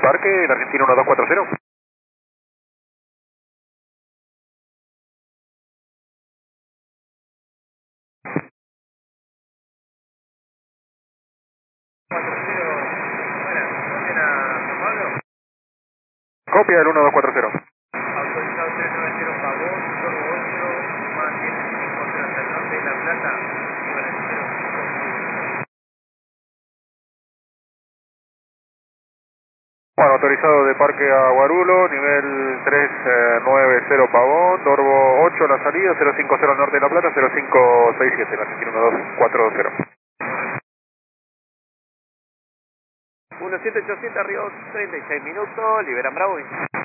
Parque, el Argentino 1240. Copia del 1240. Autorizado 390 Pavón, Sorbo 8, más 105 hasta el norte de La Plata, iban en 05. Bueno, autorizado de Parque a Guarulo, nivel 390 Pavón, Dorbo 8 la salida, 050 al norte de La Plata, 0567, el Argentino 12820. 1787 Río, 36 minutos, liberan Bravo.